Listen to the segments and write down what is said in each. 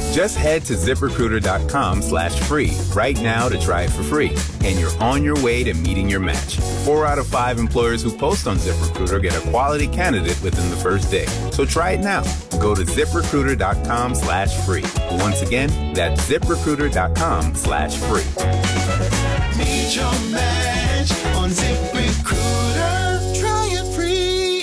Just head to ZipRecruiter.com/free right now to try it for free. And you're on your way to meeting your match. 4 out of 5 employers who post on ZipRecruiter get a quality candidate within the first day. So try it now. Go to ZipRecruiter.com/free. Once again, that's ZipRecruiter.com/free. Meet your match on ZipRecruiter. Try it free.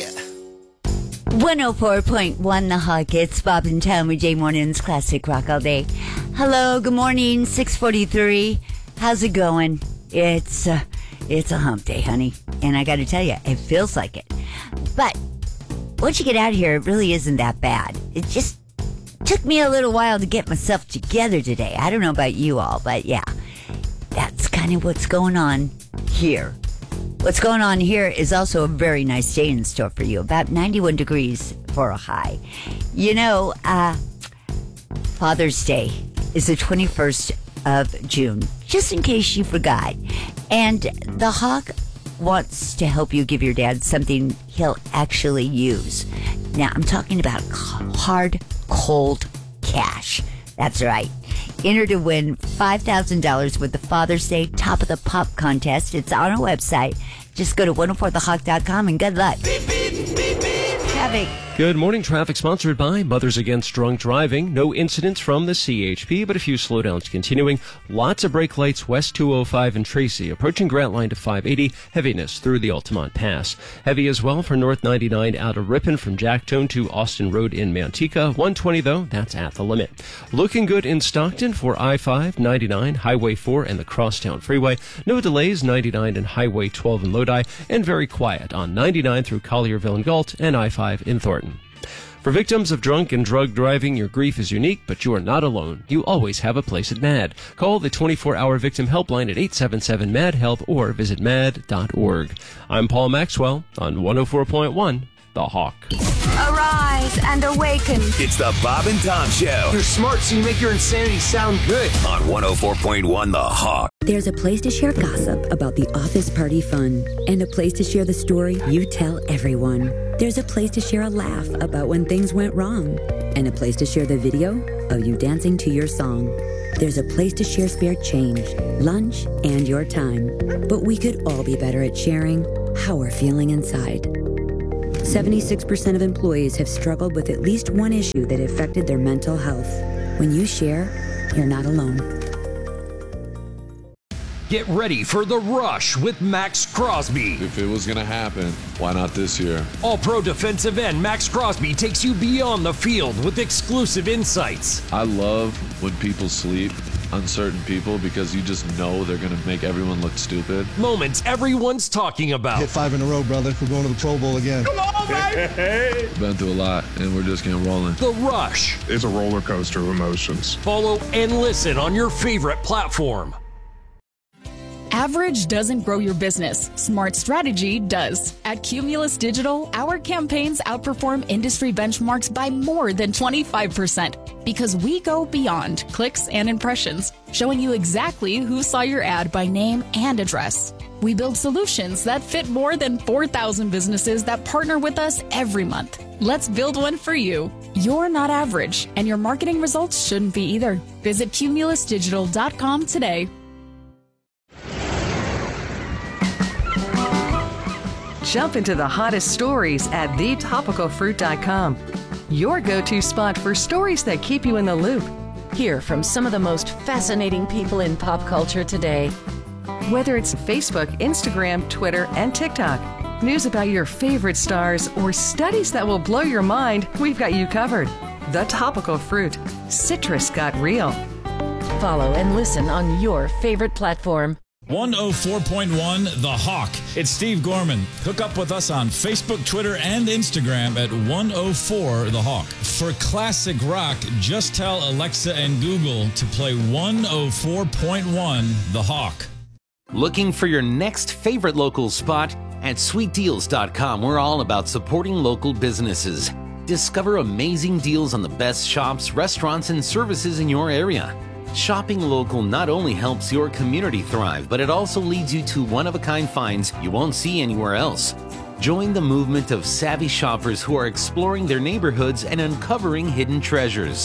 104.1 The Hawk. It's Bob and Tom with Jay Morning's Classic Rock All Day. Hello, good morning, 6:43. How's it going? It's a hump day, honey. And I got to tell you, it feels like it. But once you get out here, it really isn't that bad. It just took me a little while to get myself together today. I don't know about you all, but yeah, that's kind of what's going on here. What's going on here is also a very nice day in store for you. About 91 degrees for a high. You know, Father's Day is the 21st of June, just in case you forgot. And the Hawk wants to help you give your dad something he'll actually use. Now, I'm talking about hard, cold cash. That's right. Enter to win $5,000 with the Father's Day Top of the Pop contest. It's on our website. Just go to 104thehawk.com and good luck. Beep, beep, beep, beep. Traffic. Good morning. Traffic sponsored by Mothers Against Drunk Driving. No incidents from the CHP, but a few slowdowns continuing. Lots of brake lights west 205 in Tracy, approaching Grant Line to 580. Heaviness through the Altamont Pass. Heavy as well for North 99 out of Ripon from Jacktone to Austin Road in Manteca. 120 though, that's at the limit. Looking good in Stockton for I-5, 99, Highway 4 and the Crosstown Freeway. No delays, 99 and Highway 12 in Lodi, and very quiet on 99 through Collierville and Galt and I-5 in Thornton. For victims of drunk and drug driving, your grief is unique, but you are not alone. You always have a place at MAD. Call the 24-hour victim helpline at 877-MAD-HELP or visit mad.org. I'm Paul Maxwell on 104.1 The Hawk. Arise and awaken. It's the Bob and Tom Show. You're smart, so you make your insanity sound good. On 104.1 The Hawk. There's a place to share gossip about the office party fun, and a place to share the story you tell everyone. There's a place to share a laugh about when things went wrong, and a place to share the video of you dancing to your song. There's a place to share spare change, lunch, and your time. But we could all be better at sharing how we're feeling inside. 76% of employees have struggled with at least one issue that affected their mental health. When you share, you're not alone. Get ready for The Rush with Max Crosby. If it was going to happen, why not this year? All-pro defensive end Max Crosby takes you beyond the field with exclusive insights. I love when people sleep, uncertain people, because you just know they're going to make everyone look stupid. Moments everyone's talking about. Hit 5 in a row, brother. We're going to the Pro Bowl again. Come on, baby! Been through a lot, and we're just getting rolling. The Rush. It's a roller coaster of emotions. Follow and listen on your favorite platform. Average doesn't grow your business. Smart strategy does. At Cumulus Digital, our campaigns outperform industry benchmarks by more than 25% because we go beyond clicks and impressions, showing you exactly who saw your ad by name and address. We build solutions that fit more than 4,000 businesses that partner with us every month. Let's build one for you. You're not average, and your marketing results shouldn't be either. Visit cumulusdigital.com today. Jump into the hottest stories at thetopicalfruit.com. Your go-to spot for stories that keep you in the loop. Hear from some of the most fascinating people in pop culture today. Whether it's Facebook, Instagram, Twitter, and TikTok, news about your favorite stars, or studies that will blow your mind, we've got you covered. The Topical Fruit. Citrus got real. Follow and listen on your favorite platform. 104.1 The Hawk. It's Steve Gorman. Hook up with us on Facebook, Twitter, and Instagram at 104 The Hawk. For classic rock, just tell Alexa and Google to play 104.1 The Hawk. Looking for your next favorite local spot? At sweetdeals.com, we're all about supporting local businesses. Discover amazing deals on the best shops, restaurants, and services in your area. Shopping local not only helps your community thrive, but it also leads you to one-of-a-kind finds you won't see anywhere else. Join the movement of savvy shoppers who are exploring their neighborhoods and uncovering hidden treasures.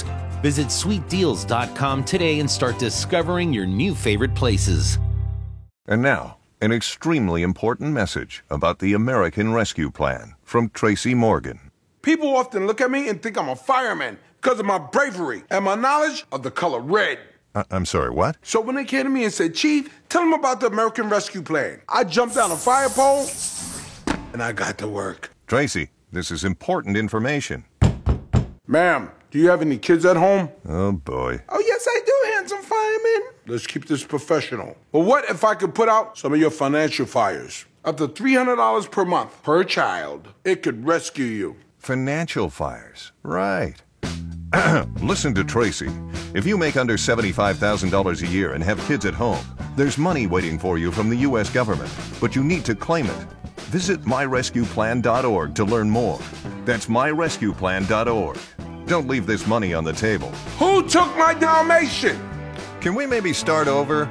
Visit sweetdeals.com today and start discovering your new favorite places. And now, an extremely important message about the American Rescue Plan from Tracy Morgan. People often look at me and think I'm a fireman because of my bravery and my knowledge of the color red. I'm sorry, what? So when they came to me and said, Chief, tell them about the American Rescue Plan, I jumped down a fire pole and I got to work. Tracy, this is important information. Ma'am, do you have any kids at home? Oh, boy. Oh, yes, I do, handsome fireman. Let's keep this professional. But what if I could put out some of your financial fires? Up to $300 per month per child. It could rescue you. Financial fires, right. Listen to Tracy. If you make under $75,000 a year and have kids at home, there's money waiting for you from the U.S. government, but you need to claim it. Visit myrescueplan.org to learn more. That's myrescueplan.org. Don't leave this money on the table. Who took my Dalmatian? Can we maybe start over?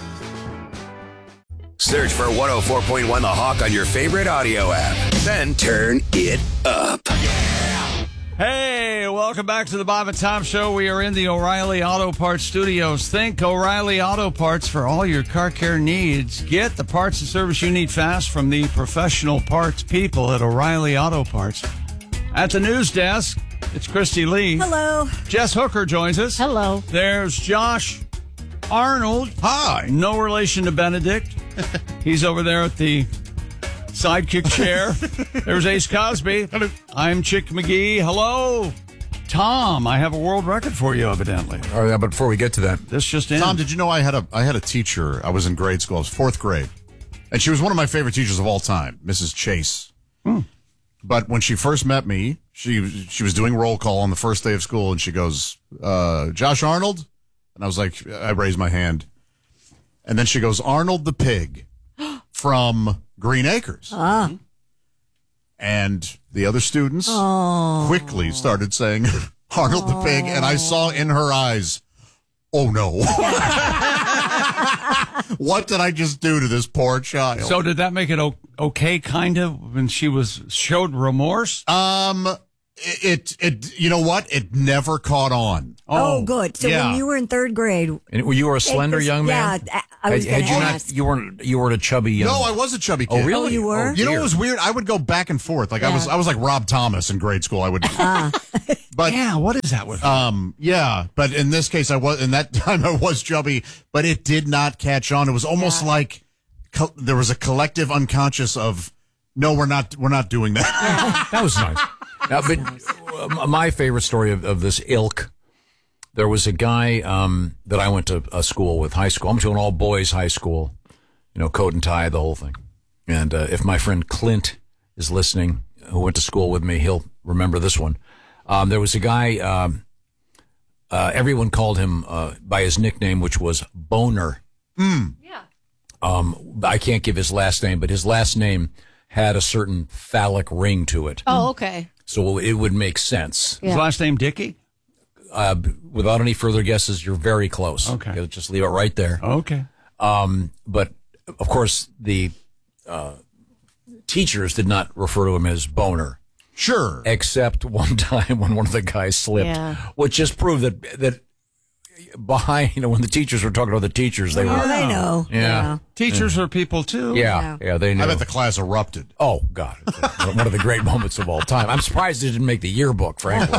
Search for 104.1 The Hawk on your favorite audio app. Then turn it up. Hey, welcome back to the Bob and Tom Show. We are in the O'Reilly Auto Parts studios. Think O'Reilly Auto Parts for all your car care needs. Get the parts and service you need fast from the professional parts people at O'Reilly Auto Parts. At the news desk, it's Christy Lee. Hello. Jess Hooker joins us. Hello. There's Josh Arnold. Hi. No relation to Benedict. He's over there at the sidekick chair. There's Ace Cosby. Hello. I'm Chick McGee. Hello. Tom, I have a world record for you, evidently. Oh, yeah, but before we get to that, this just in. Tom, did you know I had a teacher? I was in grade school. I was fourth grade, and she was one of my favorite teachers of all time, Mrs. Chase. But when she first met me, she was doing roll call on the first day of school, and she goes, "Josh Arnold," and I was like, I raised my hand, and then she goes, "Arnold the pig from Green Acres." And the other students quickly started saying Arnold the pig, and I saw in her eyes, oh no. What did I just do to this poor child? So did that make it okay, kind of, when she showed remorse? It you know what? It never caught on. Oh, good. So when you were in third grade, and you were a slender young man. Yeah, I was going to ask. You weren't a chubby young. No, I was a chubby kid. Oh, really? Oh, you were? You know what was weird? I would go back and forth. Like I was like Rob Thomas in grade school. I would. But yeah, what is that with? Yeah, but in this case, in that time I was chubby, but it did not catch on. It was almost like there was a collective unconscious of, no, we're not doing that. That was nice. Now, but my favorite story of this ilk, there was a guy that I went to a school with, high school. I'm to an all-boys high school, coat and tie, the whole thing. And if my friend Clint is listening, who went to school with me, he'll remember this one. There was a guy, everyone called him by his nickname, which was Boner. Yeah. I can't give his last name, but his last name had a certain phallic ring to it. Oh, okay. So it would make sense. His last name Dickey? Without any further guesses, you're very close. Okay. Just leave it right there. Okay. But, of course, the teachers did not refer to him as Boner. Sure. Except one time when one of the guys slipped, which just proved that behind, when the teachers were talking to other teachers, they were. Oh, they know. Yeah. Teachers are people, too. Yeah, they knew. I bet the class erupted. Oh, God. One of the great moments of all time. I'm surprised it didn't make the yearbook, frankly.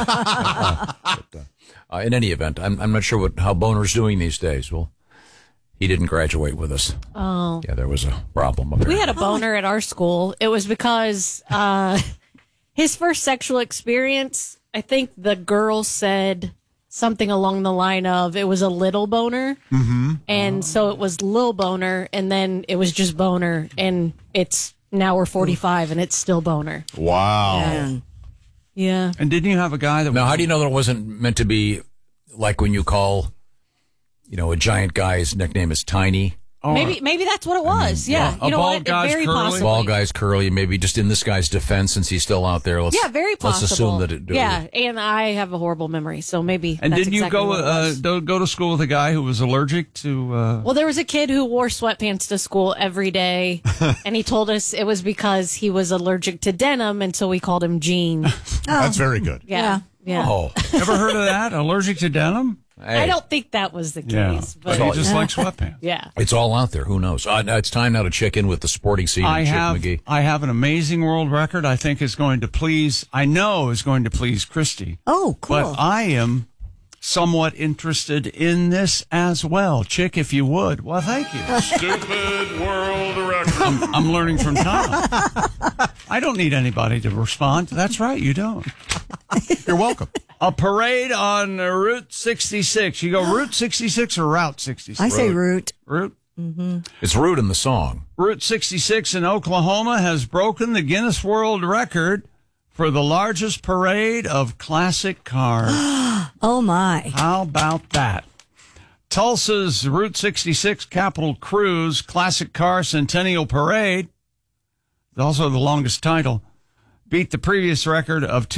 In any event, I'm not sure how Boner's doing these days. Well, he didn't graduate with us. Oh. Yeah, there was a problem. Apparently. We had a Boner at our school. It was because his first sexual experience, I think the girl said something along the line of, it was a little boner. Mm-hmm. And so it was Lil Boner, and then it was just Boner. And now we're 45, and it's still Boner. Wow. Yeah. And didn't you have a guy that Now, how do you know that it wasn't meant to be like when you call, a giant guy's nickname is Tiny? Maybe that's what it was. A bald guy's very curly. possibly. Bald guy's curly. Maybe just in this guy's defense, since he's still out there. Very possible. Let's assume that it. Yeah, and I have a horrible memory, so maybe. And that's didn't you exactly go to school with a guy who was allergic to? Well, there was a kid who wore sweatpants to school every day, and he told us it was because he was allergic to denim, and so we called him Gene. That's very good. Yeah. Yeah. Oh. Ever heard of that? Allergic to denim? Hey. I don't think that was the case. Yeah. But So you just like sweatpants. Yeah. It's all out there. Who knows? It's time now to check in with the sporting scene. I Chip have McGee. I have an amazing world record I think is going to please Christy. Oh, cool. But I am somewhat interested in this as well. Chick, if you would. Well, thank you. Stupid world record. I'm learning from Tom. I don't need anybody to respond. That's right, you don't. You're welcome. A parade on Route 66. You go Route 66 or Route 66? I say Route. Route? Mm-hmm. It's Route in the song. Route 66 in Oklahoma has broken the Guinness World Record for the largest parade of classic cars. Oh, my. How about that? Tulsa's Route 66 Capitol Cruise Classic Car Centennial Parade, also the longest title, beat the previous record of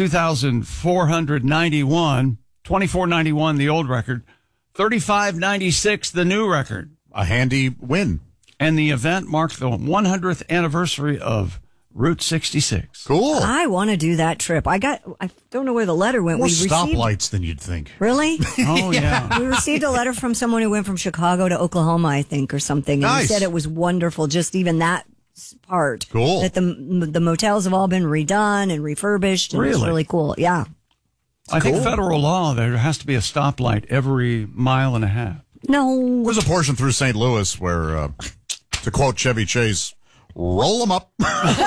2,491, 2491, the old record, 3596, the new record. A handy win. And the event marked the 100th anniversary of Route 66. Cool. I want to do that trip. I don't know where the letter went. More We received stoplights than you'd think. Really? Oh, yeah. We received a letter from someone who went from Chicago to Oklahoma, I think, or something. And he Nice. said it was wonderful, just even that part. Cool. That the motels have all been redone and refurbished. And It's Really? really cool. Yeah. I think Cool. federal law, there has to be a stoplight every mile and a half. No. There's a portion through St. Louis where, to quote Chevy Chase, roll them up.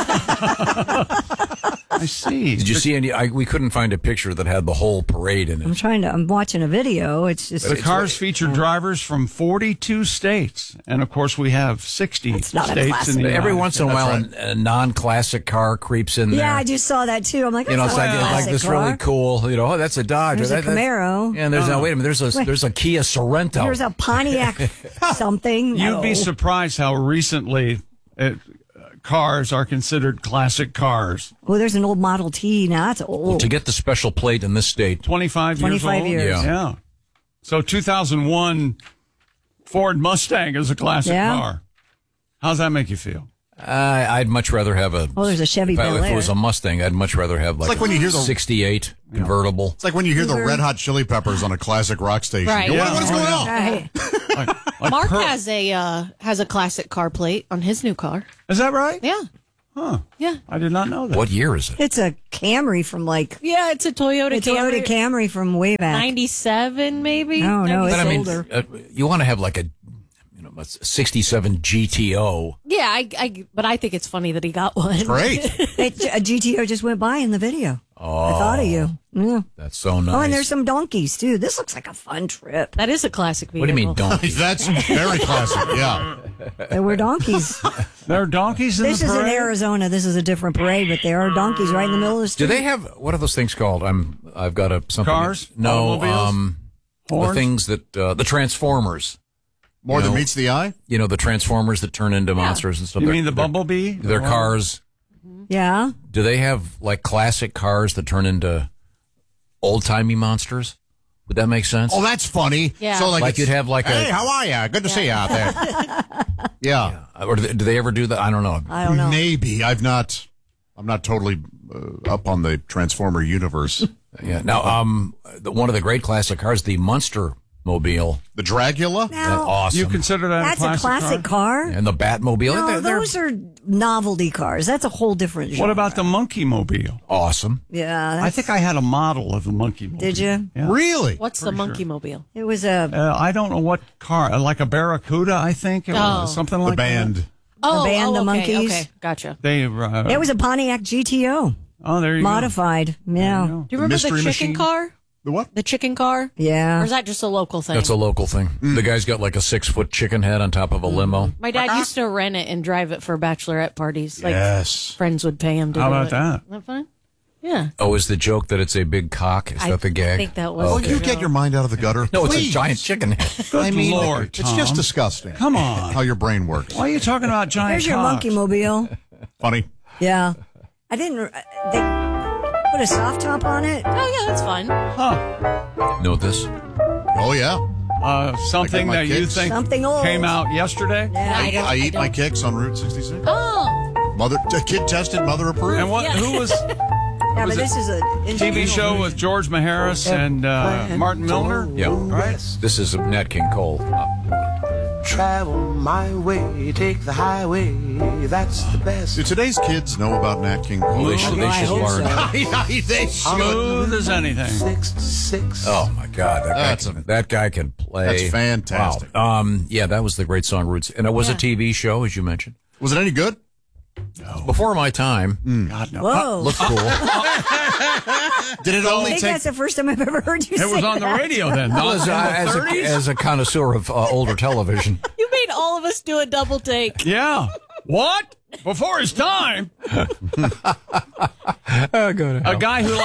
I see. Did you see any? We couldn't find a picture that had the whole parade in it. I'm watching a video. It's just. The cars feature drivers from 42 states. And, of course, we have 60 not a states in the classic. United Every once in a States. while, a non-classic car creeps in there. Yeah, I just saw that too. I'm like, You know, that's it's not a like classic this car. really cool. You know, oh, that's a Dodge. There's a That's- Camaro. Yeah, and there's wait a minute. There's a Kia Sorrento. There's a Pontiac something. You'd be No. surprised how recently cars are considered classic cars. Well, there's an old Model T. Now that's old. To get the special plate in this state. 25 years 25 old? years. Yeah. So 2001 Ford Mustang is a classic Yeah. car. How's that make you feel? I'd much rather have a. Oh, there's a Chevy if Bel it Air. was a Mustang, I'd much rather have like when you hear the 68 convertible. It's like when you hear the Red Hot Chili Peppers on a classic rock station. Right. You go, Yeah. What is going on? Right. Mark has a classic car plate on his new car. Is that right? Yeah. Huh. Yeah. I did not know that. What year is it? It's a Camry from Yeah, it's a Toyota Camry. Camry from way back. 97 maybe? No, it's But I mean, older. you want to have like a 67 GTO. Yeah, but I think it's funny that he got one. Great. A GTO just went by in the video. Oh, I thought of you. Yeah. That's so nice. Oh, and there's some donkeys too. This looks like a fun trip. That is a classic vehicle. What do you mean donkeys? That's very classic. Yeah. There were donkeys. There are donkeys in This the is parade? in Arizona. This is a different parade, but there are donkeys right in the middle of the street. Do they have what are those things called? I've got a something. Cars? No, Automobiles? the Horns? things that the Transformers. More You than know, meets the eye? You know, the Transformers that turn into monsters and stuff. You They're- mean the they're- Bumblebee? Their cars. Yeah. Do they have like classic cars that turn into old timey monsters? Would that make sense? Oh, that's funny. Yeah. So like, Like you'd have like hey, a how are you? Good to see you out there. Yeah. or do they ever do that? I don't know. I don't know. Maybe. I'm not totally up on the Transformer universe. Yeah. Now, one of the great classic cars, the Munster Mobile, The Dragula? Now, awesome. You consider that that's a classic car? and the Batmobile. No, they're those are novelty cars. That's a whole different genre. What about the Monkey Mobile? awesome. Yeah. I think I had a model of the Monkey Mobile. Did you? Yeah. Really? What's the monkey mobile? It was a I don't know what car, like a Barracuda, I think. It was something like The band. that. Oh, band, the okay, Monkeys. Okay, gotcha. They, it was a Pontiac GTO. oh, there you Modified. Yeah. Do you remember the Mystery chicken Machine? car? The what? The chicken car? Or Yeah. is that just a local thing? That's a local thing. The guy's got like a 6-foot chicken head on top of a limo. My dad used to rent it and drive it for bachelorette parties. Like Yes. friends would pay him to How do about it. that? Isn't that fun? Yeah. Oh, is the joke that it's a big cock? Is that the gag? I think that was. Oh, the you joke. get your mind out of the gutter. No, it's Please. a giant chicken head. Good I mean, Lord, it's just Tom. disgusting. Come on. How your brain works. Why are you talking about giant There's your cocks? Monkey Mobile. Funny. Yeah. I didn't. They put a soft top on it. Oh, yeah, that's fun. Know this? Oh, yeah. Something I that get my you kicks. think Something old. came out yesterday? Yeah. I eat my kicks on Route 66. Oh. Mother, kid tested, mother approved. And what? Yeah. Who was Yeah, but this is a TV show with George Maharis and Martin Milner. Yeah. Right. This is Nat King Cole. Travel my way, take the highway, that's the best. Do today's kids know about Nat King Cole? They should learn. They should. Smooth as anything. 6 Oh my God, that guy can play. That's fantastic. Wow. Yeah, that was the great song Roots, and it was a TV show, as you mentioned. Was it any good? No. Before my time. God no. Whoa. Looked cool. Did it only I think that's the first time I've ever heard you say It was on the that. radio then. As a connoisseur of older television. You made all of us do a double take. Yeah. What? Before his time? A guy who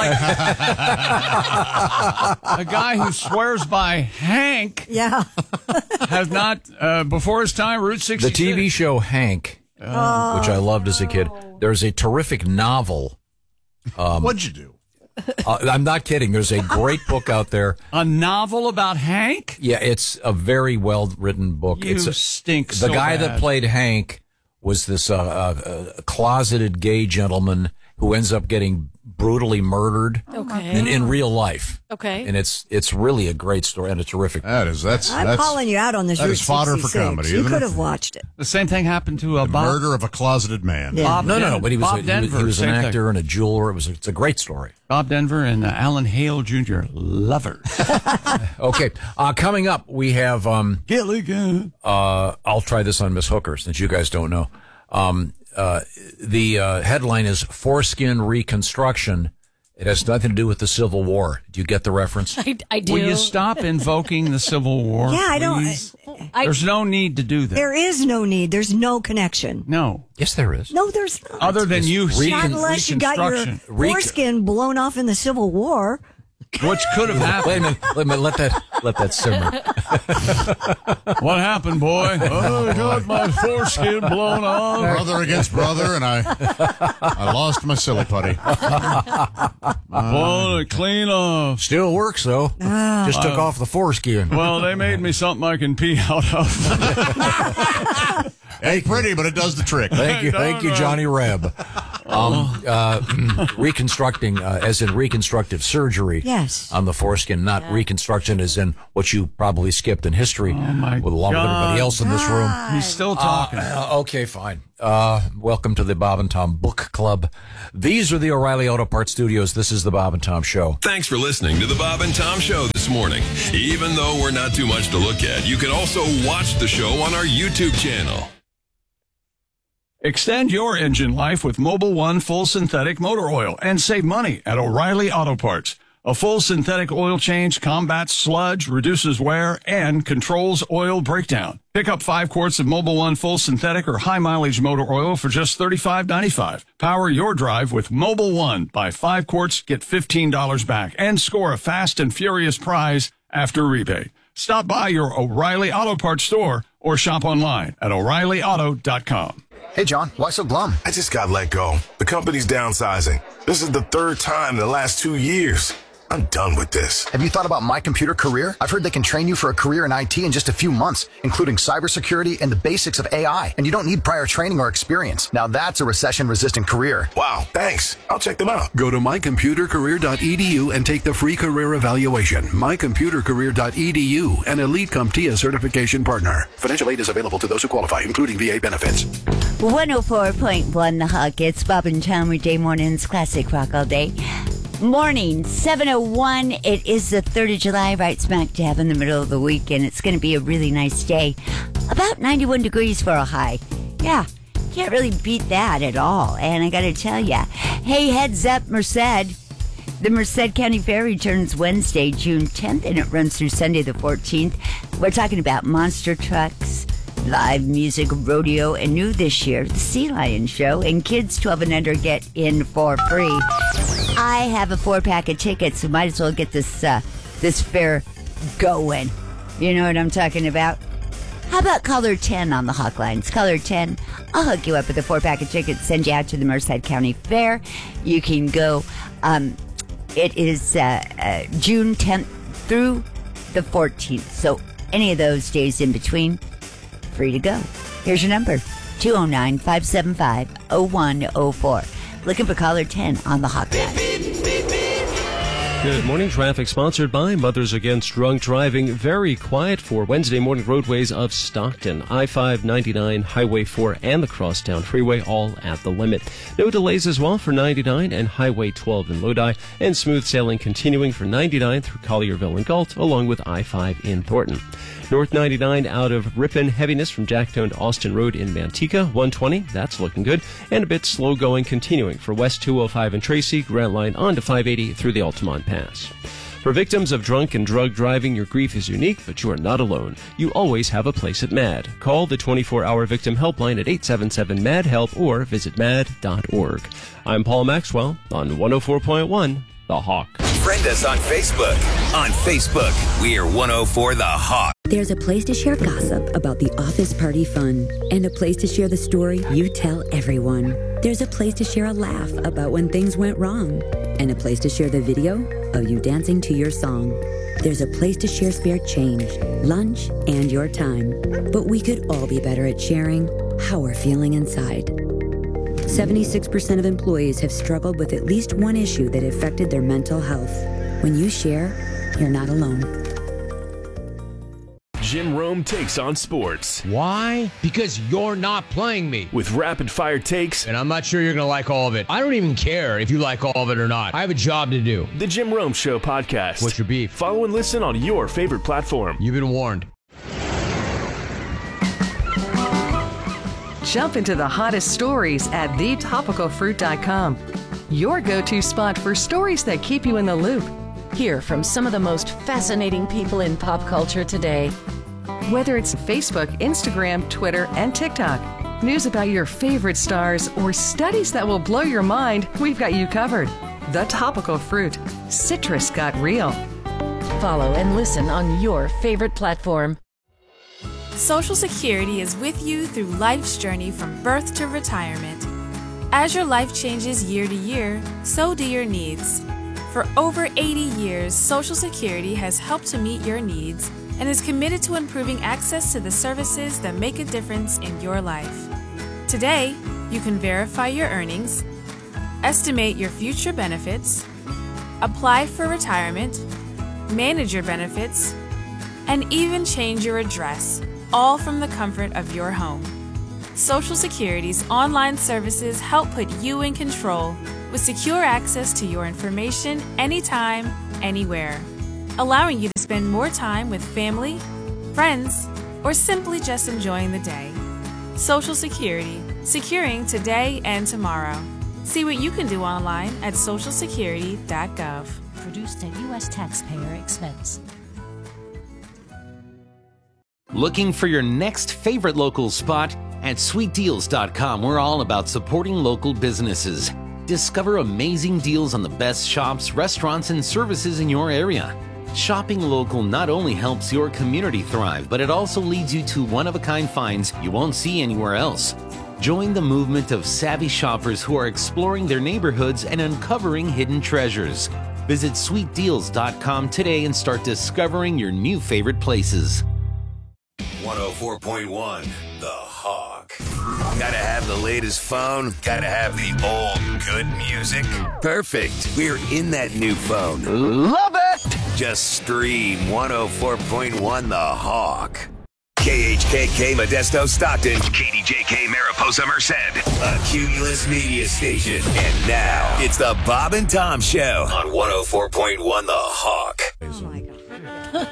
a guy who swears by Hank. Yeah. Has not before his time. Route 66. The TV show Hank, which I loved as a kid. There's a terrific novel. What'd you do? I'm not kidding. There's a great book out there. A novel about Hank? Yeah, it's a very well written book. You stink. The guy that played Hank was this closeted gay gentleman who ends up getting brutally murdered in real life. Okay. And it's really a great story and a terrific. That's I'm calling you out on this. That is fodder for comedy. You isn't could it? have watched it. The same thing happened to The Bob. murder of a closeted man. Yeah. No, but he was Denver, he was an same actor thing. and a jeweler. It's a great story. Bob Denver and Alan Hale Jr. Lovers. Okay, coming up we have Gilligan. I'll try this on Miss Hooker since you guys don't know. The headline is Foreskin Reconstruction. It has nothing to do with the Civil War. Do you get the reference? I do. Will you stop invoking the Civil War? Yeah, I don't. There's no need to do that. There is no need. There's no connection. No. Yes, there is. No, there's not. Other than you Not unless you got your foreskin blown off in the Civil War. Which could have happened. Wait a minute. Let that simmer. What happened, boy? Oh, I got my foreskin blown off. Brother against brother, and I lost my silly putty. Well, to clean off. Still works though. Just took off the foreskin. Well, they made me something I can pee out of. Ain't pretty, but it does the trick. Thank you, Johnny Reb. Reconstructing, as in reconstructive surgery. Yes. On the foreskin, not reconstruction as in what you probably skipped in history along with everybody else in this room. He's still talking. Okay, fine. Welcome to the Bob and Tom Book Club. These are the O'Reilly Auto Parts Studios. This is the Bob and Tom Show. Thanks for listening to the Bob and Tom Show this morning. Even though we're not too much to look at, you can also watch the show on our YouTube channel. Extend your engine life with Mobil 1 full synthetic motor oil and save money at O'Reilly Auto Parts. A full synthetic oil change combats sludge, reduces wear, and controls oil breakdown. Pick up 5 quarts of Mobil 1 full synthetic or high mileage motor oil for just $35.95. Power your drive with Mobil 1. Buy 5 quarts, get $15 back, and score a fast and furious prize after rebate. Stop by your O'Reilly Auto Parts store or shop online at O'ReillyAuto.com. Hey, John, why so glum? I just got let go. The company's downsizing. This is the 3rd time in the last 2 years. I'm done with this. Have you thought about My Computer Career? I've heard they can train you for a career in IT in just a few months, including cybersecurity and the basics of AI. And you don't need prior training or experience. Now that's a recession-resistant career. Wow, thanks. I'll check them out. Go to mycomputercareer.edu and take the free career evaluation. mycomputercareer.edu, an Elite CompTIA certification partner. Financial aid is available to those who qualify, including VA benefits. 104.1 The Hawk. It's Bob and Tom weekday mornings, classic rock all day. Morning, 7:01. It is the 3rd of July, right smack dab in the middle of the week, and it's going to be a really nice day. About 91 degrees for a high. Yeah, can't really beat that at all. And I got to tell you, hey, heads up, Merced. The Merced County Fair returns Wednesday, June 10th, and it runs through Sunday the 14th. We're talking about monster trucks, live music, rodeo, and new this year, the Sea Lion Show, and kids 12 and under get in for free. I have a 4-pack of tickets, so might as well get this fair going. You know what I'm talking about? How about caller 10 on the Hawk lines? Caller 10, I'll hook you up with a 4-pack of tickets, send you out to the Merced County Fair. You can go. It is June 10th through the 14th, so any of those days in between, free to go. Here's your number, 209-575-0104. Looking for caller 10 on the hotline. Good morning. Traffic sponsored by Mothers Against Drunk Driving. Very quiet for Wednesday morning roadways of Stockton. I-5, 99, Highway 4, and the Crosstown Freeway all at the limit. No delays as well for 99 and Highway 12 in Lodi, and smooth sailing continuing for 99 through Collierville and Galt, along with I-5 in Thornton. North 99 out of Ripon, heaviness from Jacktown to Austin Road in Manteca. 120, that's looking good. And a bit slow going continuing for West 205 in Tracy, Grant Line on to 580 through the Altamont Pass. For victims of drunk and drug driving, your grief is unique, but you are not alone. You always have a place at MAD. Call the 24-hour victim helpline at 877-MAD-HELP or visit mad.org. I'm Paul Maxwell on 104.1 The Hawk. Friend us on Facebook. On Facebook, we're 104 The Hawk. There's a place to share gossip about the office party fun, and a place to share the story you tell everyone. There's a place to share a laugh about when things went wrong, and a place to share the video of you dancing to your song. There's a place to share spare change, lunch, and your time. But we could all be better at sharing how we're feeling inside. 76% of employees have struggled with at least one issue that affected their mental health. When you share, you're not alone. Jim Rome takes on sports. Why? Because you're not playing me. With rapid-fire takes. And I'm not sure you're going to like all of it. I don't even care if you like all of it or not. I have a job to do. The Jim Rome Show podcast. What's your beef? Follow and listen on your favorite platform. You've been warned. Jump into the hottest stories at thetopicalfruit.com. Your go-to spot for stories that keep you in the loop. Hear from some of the most fascinating people in pop culture today. Whether it's Facebook, Instagram, Twitter, and TikTok, news about your favorite stars, or studies that will blow your mind, we've got you covered. The Topical Fruit. Citrus got real. Follow and listen on your favorite platform. Social Security is with you through life's journey from birth to retirement. As your life changes year to year, so do your needs. For over 80 years, Social Security has helped to meet your needs and is committed to improving access to the services that make a difference in your life. Today, you can verify your earnings, estimate your future benefits, apply for retirement, manage your benefits, and even change your address, all from the comfort of your home. Social Security's online services help put you in control with secure access to your information anytime, anywhere, allowing you to spend more time with family, friends, or simply just enjoying the day. Social Security, securing today and tomorrow. See what you can do online at socialsecurity.gov. Produced at U.S. taxpayer expense. Looking for your next favorite local spot? At sweetdeals.com, we're all about supporting local businesses. Discover amazing deals on the best shops, restaurants, and services in your area. Shopping local not only helps your community thrive, but it also leads you to one-of-a-kind finds you won't see anywhere else. Join the movement of savvy shoppers who are exploring their neighborhoods and uncovering hidden treasures. Visit sweetdeals.com today and start discovering your new favorite places. 104.1 The Hawk. Gotta have the latest phone. Gotta have the old good music. Perfect. We're in that new phone. Love it. Just stream 104.1 The Hawk. KHKK Modesto Stockton. KDJK Mariposa Merced. A Cumulus media station. And now it's the Bob and Tom Show on 104.1 The Hawk. Oh my God.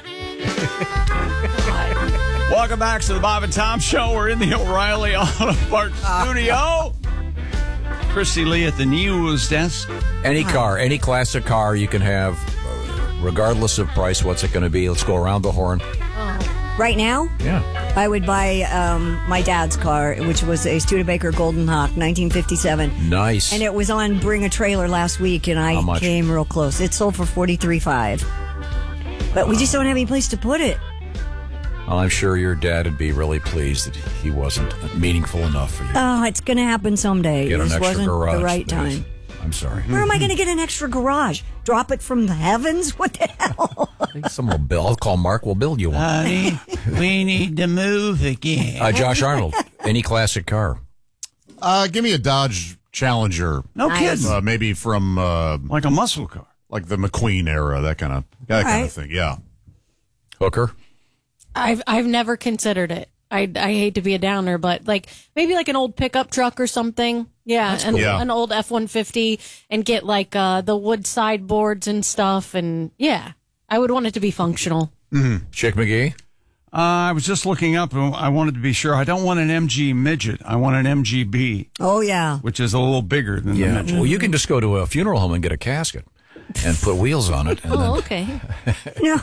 Welcome back to the Bob and Tom Show. We're in the O'Reilly Auto Parts studio. Christy Lee at the news desk. Any car, any classic car you can have, regardless of price. What's it going to be? Let's go around the horn. Right now? Yeah. I would buy my dad's car, which was a Studebaker Golden Hawk, 1957. Nice. And it was on Bring a Trailer last week, and I came real close. It sold for $43,500. But we just don't have any place to put it. Well, I'm sure your dad would be really pleased that he wasn't meaningful enough for you. Oh, it's going to happen someday. Get an This extra wasn't garage. the right time. I'm sorry. Where am I going to get an extra garage? Drop it from the heavens? What the hell? I think someone will build. I'll call Mark. We'll build you one. Honey, we need to move again. Josh Arnold, any classic car. Give me a Dodge Challenger. No kidding. Maybe from like a muscle car, like the McQueen era, that kind of thing. Yeah. Hooker. I've never considered it. I hate to be a downer, but like maybe like an old pickup truck or something. Yeah, an old F-150 and get like the wood sideboards and stuff. And yeah, I would want it to be functional. Mm-hmm. Chick McGee? I was just looking up. I wanted to be sure. I don't want an MG midget. I want an MGB. Oh, yeah. Which is a little bigger than the midget. Well, you can just go to a funeral home and get a casket and put wheels on it. And okay. No.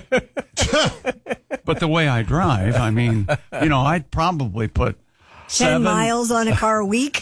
But the way I drive, I mean, I'd probably put 10 miles on a car a week.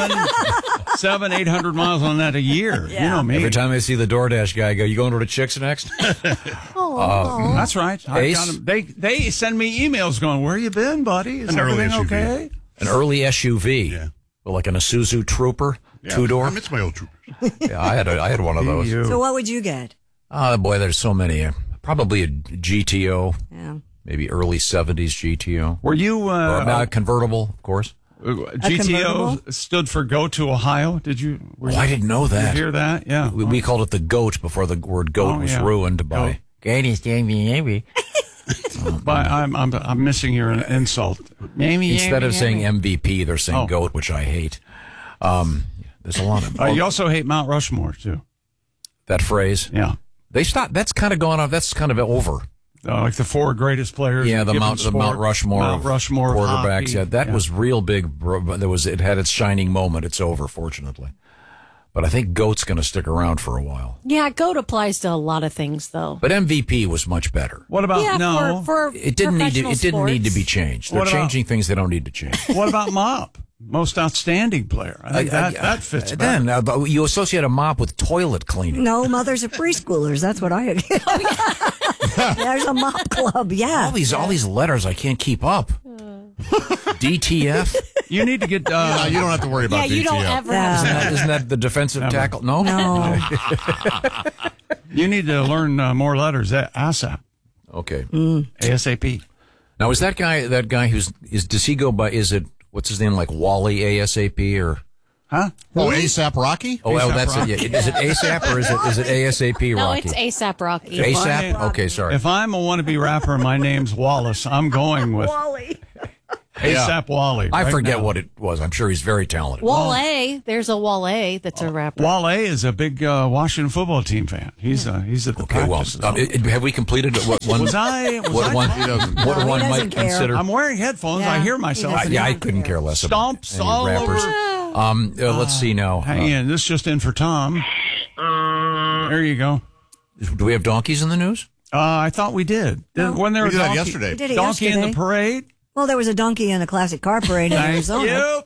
800 miles on that a year. Yeah. You know me. Every time I see the DoorDash guy, I go, you going to the Chicks next? That's right. Ace? They send me emails going, where you been, buddy? Is everything okay? An early SUV. Yeah. Well, like an Isuzu Trooper, two-door. I miss my old Trooper. Yeah, I had one of those. So what would you get? Oh, boy, there's so many. Probably a GTO. Yeah. Maybe early 70s GTO. Were you... or convertable, of course. GTO stood for Go to Ohio. Did you? I didn't know that. Did you hear that? Yeah. We called it the GOAT before the word GOAT was ruined by... But I'm missing your insult. Instead of saying MVP, they're saying GOAT, which I hate. There's a lot of... you also hate Mount Rushmore, too. That phrase? Yeah. They stopped. That's kind of gone off. That's kind of over. Like the 4 greatest players. Yeah, the Mount Rushmore quarterbacks. Hockey. Yeah, that was real big. It had its shining moment. It's over, fortunately. But I think GOAT's going to stick around for a while. Yeah, GOAT applies to a lot of things, though. But MVP was much better. What about for it didn't need to be changed. They're changing things they don't need to change. What about Mop? Most outstanding player. I think that fits better. Then you associate a mop with toilet cleaning. No, mothers of preschoolers. That's what I. There's a mop club. Yeah. All these letters I can't keep up. DTF. You need to get. You don't have to worry about DTF. You don't ever. Have Isn't that the defensive tackle? No. You need to learn more letters. ASAP. Okay. ASAP. Now is that guy does he go by? Is it? What's his name? Like Wally ASAP or? Huh? Oh, ASAP Rocky? That's it. Yeah. Is it ASAP or is it ASAP Rocky? No, it's ASAP Rocky. ASAP? Okay, sorry. If I'm a wannabe rapper and my name's Wallace, I'm going with Wally. ASAP Wally. I forget what it was. I'm sure he's very talented. Wale. There's a Wale that's a rapper. Wale is a big Washington football team fan. He's at the practice. Have we completed what one? What one might consider? I'm wearing headphones. I hear myself. I couldn't care less about stomps all rappers. over. Let's see now. Hang in. This just in for Tom. There you go. Do we have donkeys in the news? I thought we did. When there was that yesterday. Donkey in the parade. Well, there was a donkey in the classic car parade in Arizona.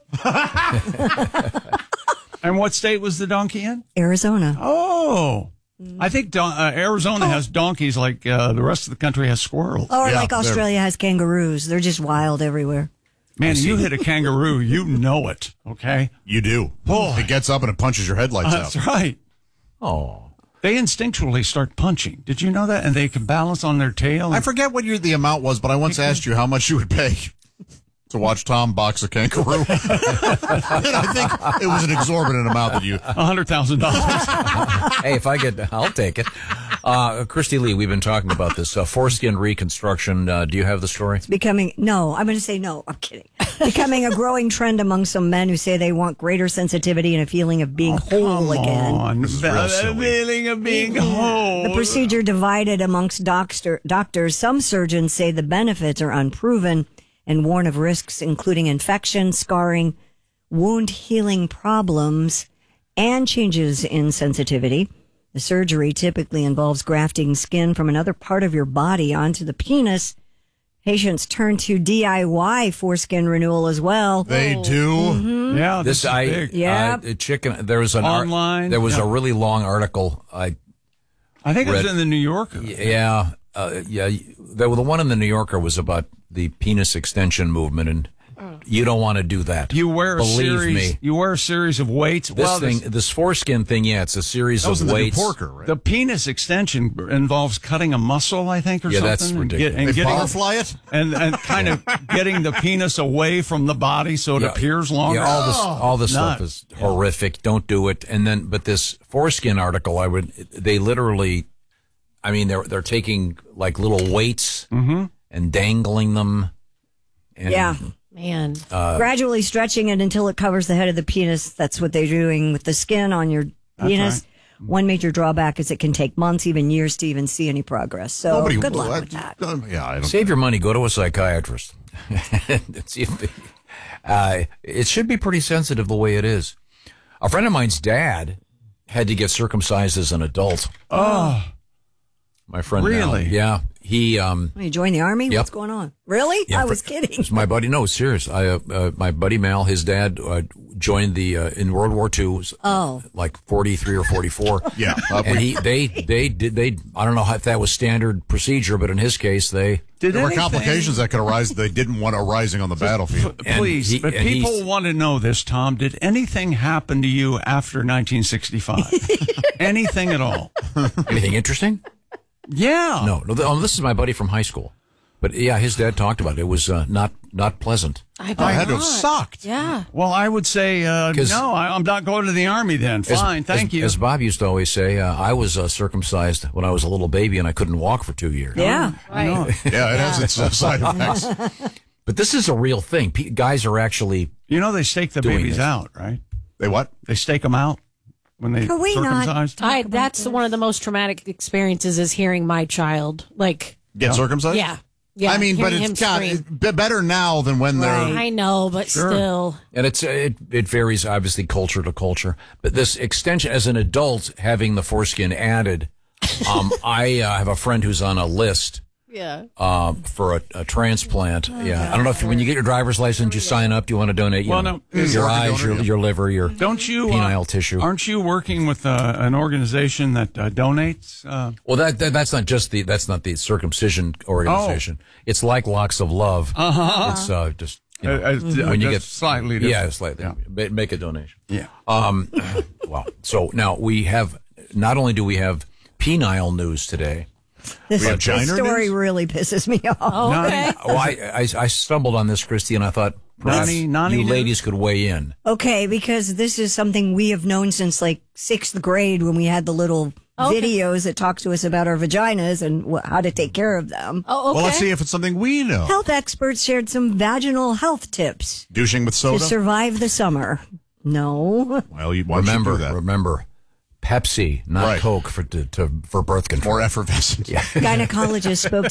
And what state was the donkey in? Arizona. Oh. I think Arizona has donkeys like the rest of the country has squirrels. Or like Australia has kangaroos. They're just wild everywhere. Man, you hit a kangaroo, you know it, okay? You do. Oh. It gets up and it punches your headlights out. That's right. Oh. They instinctually start punching. Did you know that? And they can balance on their tail. I forget what the amount was, but I once asked you how much you would pay to watch Tom box a kangaroo. And I think it was an exorbitant amount that you... $100,000. Hey, I'll take it. Christy Lee, we've been talking about this foreskin reconstruction. Do you have the story? It's becoming, no, I'm going to say no. I'm kidding. Becoming a growing trend among some men who say they want greater sensitivity and a feeling of being whole again. Feeling of being whole. The procedure divided amongst doctors. Some surgeons say the benefits are unproven and warn of risks including infection, scarring, wound healing problems, and changes in sensitivity. The surgery typically involves grafting skin from another part of your body onto the penis. Patients turn to DIY foreskin renewal as well. They do. Mm-hmm. Yeah, this is big. Yeah. There was online. There was a really long article. I think it was in the New Yorker. Yeah, The one in the New Yorker was about the penis extension movement, and You don't want to do that. You wear Believe me. You wear a series of weights. This foreskin thing, it's a series of weights. The Porker, right? The penis extension involves cutting a muscle, I think, or something. That's ridiculous. They butterfly it? And kind of getting the penis away from the body so it appears longer. Yeah, all this stuff is horrific. Don't do it. But this foreskin article, they literally, they're taking like little weights and dangling them. And, Man. Gradually stretching it until it covers the head of the penis. That's what they're doing with the skin on your penis. Right. One major drawback is it can take months, even years, to even see any progress. So good luck with that. Save your money. Go to a psychiatrist. See if it should be pretty sensitive the way it is. A friend of mine's dad had to get circumcised as an adult. Oh. My friend. Really? Yeah. He you joined the Army? Yep. What's going on? Really? Yeah, I was kidding. It's my buddy. No, serious. My buddy Mal, his dad joined in World War II. Like 43 or 44. Yeah. And they I don't know if that was standard procedure, but in his case, there were complications that could arise. They didn't want arising on the battlefield. Please, but people want to know this, Tom. Did anything happen to you after 1965? Anything at all? Anything interesting? Yeah. No. This is my buddy from high school. But yeah, his dad talked about it. It was not pleasant. I had to have sucked. Yeah. Well, I would say no. I'm not going to the Army then. Fine, thank you. As Bob used to always say, I was circumcised when I was a little baby and I couldn't walk for 2 years. Yeah, right. Yeah, it has its side effects. But this is a real thing. Guys are actually they stake the babies out, right? They what? They stake them out. When they circumcised? That's one of the most traumatic experiences is hearing my child get circumcised. Yeah, but it's better now than when they're. I know, but still. And it varies obviously culture to culture. But this extension, as an adult, having the foreskin added, I have a friend who's on a list. Yeah. For a transplant. Yeah. I don't know if when you get your driver's license, you sign up. Do you want to donate? Your eyes, your liver, your penile tissue. Aren't you working with an organization that donates? Well, that's not just that's not the circumcision organization. It's like Locks of Love. It's just when you get slightly different. Yeah, slightly. Yeah. Make a donation. Yeah. Well, so now we have. Not only do we have penile news today. This story really pisses me off. Oh, okay. Well, I stumbled on this, Christy, and I thought perhaps you ladies could weigh in. Okay, because this is something we have known since like 6th grade when we had the little videos that talk to us about our vaginas and how to take care of them. Oh, okay. Well, let's see if it's something we know. Health experts shared some vaginal health tips. Douching with soda? To survive the summer. No. Well, you remember. Pepsi, not Coke, for birth control. More effervescent. Gynecologists spoke